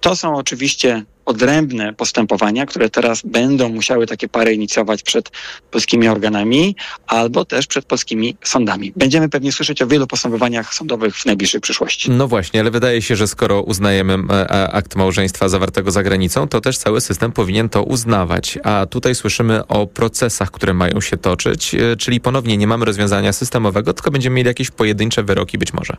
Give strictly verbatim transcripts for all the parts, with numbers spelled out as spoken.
To są oczywiście odrębne postępowania, które teraz będą musiały takie pary inicjować przed polskimi organami albo też przed polskimi sądami. Będziemy pewnie słyszeć o wielu postępowaniach sądowych w najbliższej przyszłości. No właśnie, ale wydaje się, że skoro uznajemy akt małżeństwa zawartego za granicą, to też cały system powinien to uznawać. A tutaj słyszymy o procesach, które mają się toczyć, czyli ponownie nie mamy rozwiązania systemowego, tylko będziemy mieli jakieś pojedyncze wyroki być może.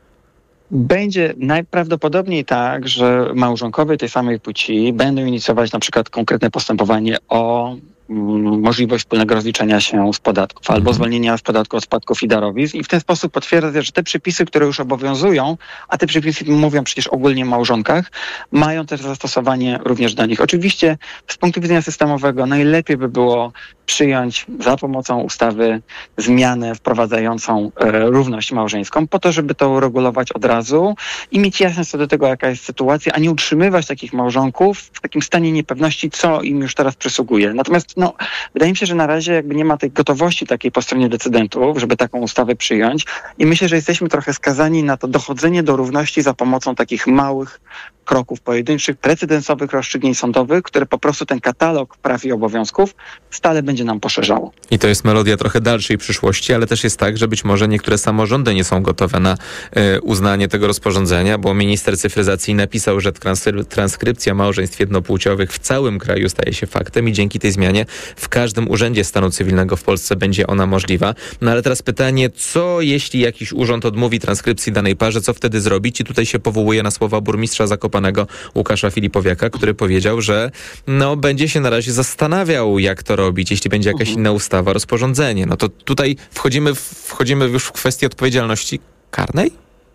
Będzie najprawdopodobniej tak, że małżonkowie tej samej płci będą inicjować na przykład konkretne postępowanie o mm, możliwość wspólnego rozliczenia się z podatków albo Mhm. zwolnienia z podatku od spadków i darowizn i w ten sposób potwierdza, że te przepisy, które już obowiązują, a te przepisy mówią przecież ogólnie o małżonkach, mają też zastosowanie również do nich. Oczywiście z punktu widzenia systemowego najlepiej by było przyjąć za pomocą ustawy zmianę wprowadzającą e, równość małżeńską po to, żeby to uregulować od razu i mieć jasność co do tego, jaka jest sytuacja, a nie utrzymywać takich małżonków w takim stanie niepewności, co im już teraz przysługuje. Natomiast no, wydaje mi się, że na razie jakby nie ma tej gotowości takiej po stronie decydentów, żeby taką ustawę przyjąć i myślę, że jesteśmy trochę skazani na to dochodzenie do równości za pomocą takich małych kroków pojedynczych, precedensowych rozstrzygnięć sądowych, które po prostu ten katalog praw i obowiązków stale będzie nam poszerzało. I to jest melodia trochę dalszej przyszłości, ale też jest tak, że być może niektóre samorządy nie są gotowe na y, uznanie tego rozporządzenia, bo minister cyfryzacji napisał, że transkry- transkrypcja małżeństw jednopłciowych w całym kraju staje się faktem i dzięki tej zmianie w każdym urzędzie stanu cywilnego w Polsce będzie ona możliwa. No ale teraz pytanie, co jeśli jakiś urząd odmówi transkrypcji danej parze, co wtedy zrobić? I tutaj się powołuje na słowa burmistrza Zakopanego Łukasza Filipowiaka, który powiedział, że no, będzie się na razie zastanawiał, jak to robić, jeśli będzie jakaś inna ustawa, rozporządzenie. No to tutaj wchodzimy, w, wchodzimy już w kwestię odpowiedzialności karnej?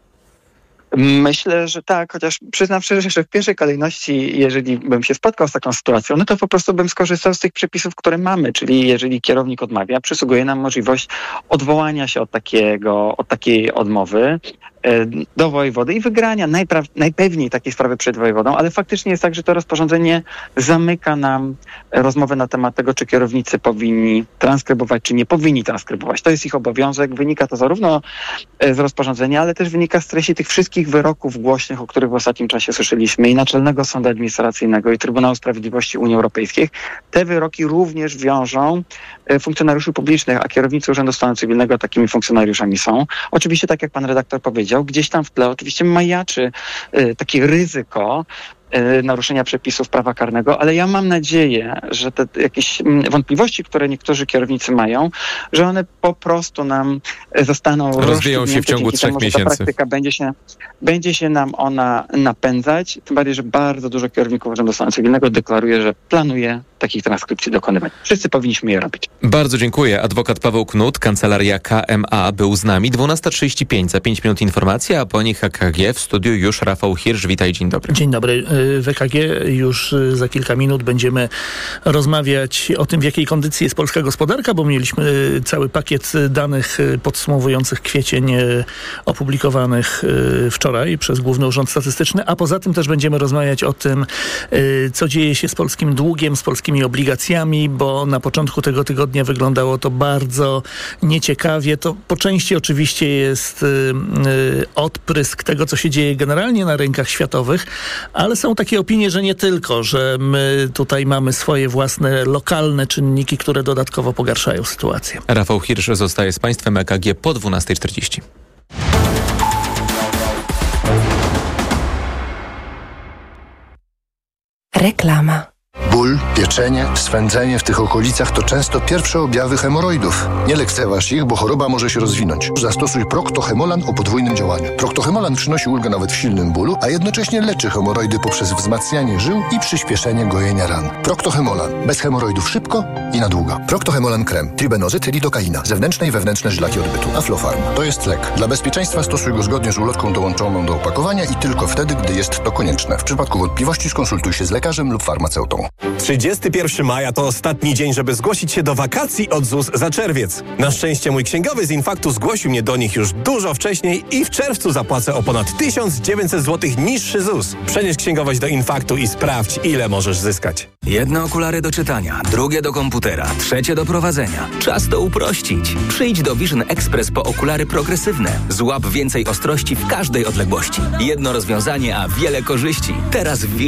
Myślę, że tak, chociaż przyznam szczerze, że w pierwszej kolejności, jeżeli bym się spotkał z taką sytuacją, no to po prostu bym skorzystał z tych przepisów, które mamy, czyli jeżeli kierownik odmawia, przysługuje nam możliwość odwołania się od takiego, od takiej odmowy do wojewody i wygrania najpraw- najpewniej takiej sprawy przed wojewodą, ale faktycznie jest tak, że to rozporządzenie zamyka nam rozmowę na temat tego, czy kierownicy powinni transkrybować, czy nie powinni transkrybować. To jest ich obowiązek, wynika to zarówno z rozporządzenia, ale też wynika z treści tych wszystkich wyroków głośnych, o których w ostatnim czasie słyszeliśmy, i Naczelnego Sądu Administracyjnego, i Trybunału Sprawiedliwości Unii Europejskiej. Te wyroki również wiążą funkcjonariuszy publicznych, a kierownicy Urzędu Stanu Cywilnego takimi funkcjonariuszami są. Oczywiście, tak jak pan redaktor powiedział, gdzieś tam w tle oczywiście majaczy y, takie ryzyko y, naruszenia przepisów prawa karnego, ale ja mam nadzieję, że te jakieś m, wątpliwości, które niektórzy kierownicy mają, że one po prostu nam zostaną rozwiją się w ciągu trzech temu, miesięcy. Ta praktyka będzie się, będzie się nam ona napędzać, tym bardziej, że bardzo dużo kierowników Urzędu Stanu Cywilnego deklaruje, że planuje takich transkrypcji dokonywać. Wszyscy powinniśmy je robić. Bardzo dziękuję. Adwokat Paweł Knut, Kancelaria K M A był z nami. dwunasta trzydzieści pięć, za pięć minut informacja, a po nich E K G. W studiu już Rafał Hirsch. Witaj, dzień dobry. Dzień dobry. W E K G już za kilka minut będziemy rozmawiać o tym, w jakiej kondycji jest polska gospodarka, bo mieliśmy cały pakiet danych podsumowujących kwiecień opublikowanych wczoraj przez Główny Urząd Statystyczny, a poza tym też będziemy rozmawiać o tym, co dzieje się z polskim długiem, z polskimi obligacjami, bo na początku tego tygodnia wyglądało to bardzo nieciekawie. To po części oczywiście jest yy, odprysk tego, co się dzieje generalnie na rynkach światowych, ale są takie opinie, że nie tylko, że my tutaj mamy swoje własne lokalne czynniki, które dodatkowo pogarszają sytuację. Rafał Hirsch zostaje z Państwem. E K G po dwunasta czterdzieści. Reklama. Ból, pieczenie, swędzenie w tych okolicach to często pierwsze objawy hemoroidów. Nie lekceważ ich, bo choroba może się rozwinąć. Zastosuj Procto-Hemolan o podwójnym działaniu. Procto-Hemolan przynosi ulgę nawet w silnym bólu, a jednocześnie leczy hemoroidy poprzez wzmacnianie żył i przyspieszenie gojenia ran. Procto-Hemolan. Bez hemoroidów szybko i na długo. Procto-Hemolan krem. Tribenozyt, lidokaina. Zewnętrzne i wewnętrzne żylaki odbytu. Aflofarm. To jest lek. Dla bezpieczeństwa stosuj go zgodnie z ulotką dołączoną do opakowania i tylko wtedy, gdy jest to konieczne. W przypadku wątpliwości skonsultuj się z lekarzem lub farmaceutą. trzydziestego pierwszego maja to ostatni dzień, żeby zgłosić się do wakacji od Z U S za czerwiec. Na szczęście mój księgowy z Infaktu zgłosił mnie do nich już dużo wcześniej i w czerwcu zapłacę o ponad tysiąc dziewięćset złotych niższy Z U S. Przenieś księgowość do Infaktu i sprawdź, ile możesz zyskać. Jedne okulary do czytania, drugie do komputera, trzecie do prowadzenia. Czas to uprościć. Przyjdź do Vision Express po okulary progresywne. Złap więcej ostrości w każdej odległości. Jedno rozwiązanie, a wiele korzyści. Teraz w